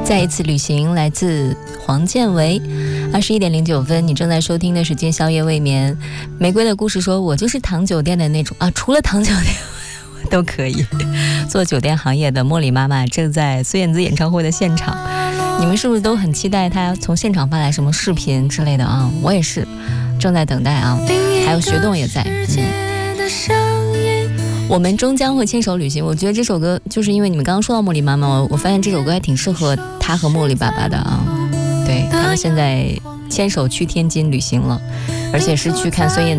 再一次旅行来自黄建维。21点09分，你正在收听的是今宵夜未眠。玫瑰的故事说，我就是糖酒店的那种啊，除了糖酒店都可以。做酒店行业的茉莉妈妈正在孙燕姿演唱会的现场，你们是不是都很期待她从现场发来什么视频之类的啊？我也是正在等待啊，还有学动也在。我们终将会牵手旅行。我觉得这首歌就是因为你们刚刚说到茉莉妈妈，我发现这首歌还挺适合她和茉莉爸爸的啊。对，他们现在牵手去天津旅行了，而且是去看孙燕